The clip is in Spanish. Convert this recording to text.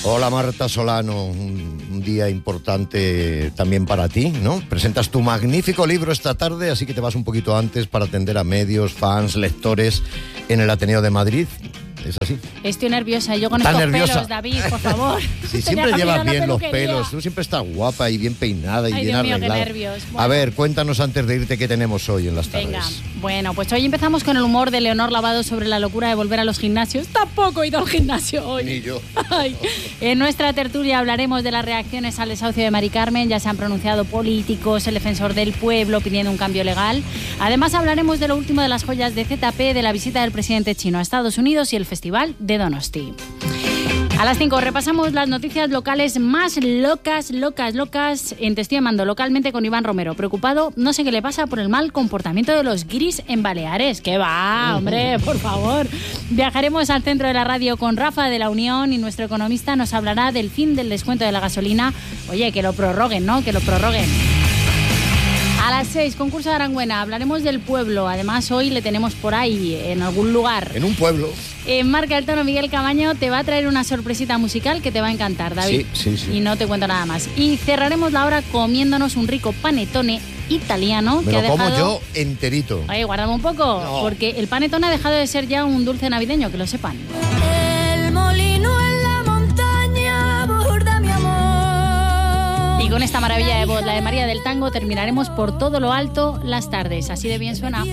Hola Marta Solano, un día importante también para ti, ¿no? Presentas tu magnífico libro esta tarde, así que te vas un poquito antes para atender a medios, fans, lectores en el Ateneo de Madrid. ¿Es así? Estoy nerviosa, yo con estos pelos, David, por favor. Sí, siempre llevas bien los pelos, tú siempre estás guapa y bien peinada y Ay, bien Dios mío, arreglada. qué nervios. Bueno. A ver, cuéntanos antes de irte qué tenemos hoy en las tardes. Venga, bueno, pues hoy empezamos con el humor de Leonor Lavado sobre la locura de volver a los gimnasios. Tampoco he ido al gimnasio hoy. Ni yo. Ay. En nuestra tertulia hablaremos de las reacciones al desahucio de Mari Carmen. Ya se han pronunciado políticos, el defensor del pueblo pidiendo un cambio legal. Además hablaremos de lo último de las joyas de ZP, de la visita del presidente chino a Estados Unidos y el festival de Donosti. A las 5 repasamos las noticias locales más locas en Te estoy llamando localmente con Iván Romero. Preocupado, no sé qué le pasa por el mal comportamiento de los guiris en Baleares. ¿Qué va, hombre? Por favor. Viajaremos al centro de la radio con Rafa de la Unión y nuestro economista nos hablará del fin del descuento de la gasolina. Oye, que lo prorroguen, ¿no? Que lo prorroguen. A las 6, concurso de Aranguena, hablaremos del pueblo. Además, hoy le tenemos por ahí, en algún lugar. En un pueblo. Marca el tono, Miguel Camaño te va a traer una sorpresita musical que te va a encantar, David. Sí. Y no te cuento nada más. Y cerraremos la hora comiéndonos un rico panettone italiano. Me que lo ha como dejado... yo enterito. Oye, guárdame un poco, No. porque el panettone ha dejado de ser ya un dulce navideño, que lo sepan. El molino en la montaña borda mi amor. Y con esta maravilla de voz, la de María del Tango, terminaremos por todo lo alto las tardes. Así de bien suena.